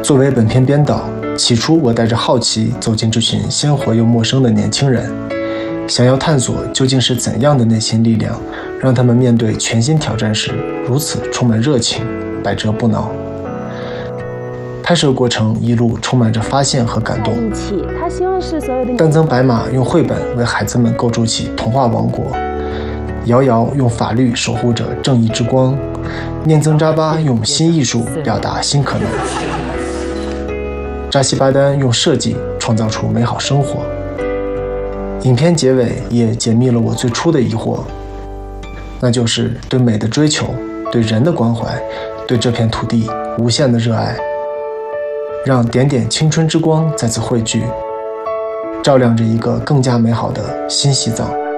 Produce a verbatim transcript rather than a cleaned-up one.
作为本片编导，起初我带着好奇走进这群鲜活又陌生的年轻人，想要探索究竟是怎样的内心力量，让他们面对全新挑战时如此充满热情，百折不挠。拍摄过程一路充满着发现和感动。 他希望是所有的丹增白马用绘本为孩子们构筑起童话王国，瑶瑶用法律守护着正义之光，念增扎巴用新艺术表达新可能，扎西巴丹用设计创造出美好生活。影片结尾也解密了我最初的疑惑，那就是对美的追求，对人的关怀，对这片土地无限的热爱，让点点青春之光再次汇聚，照亮着一个更加美好的新西藏。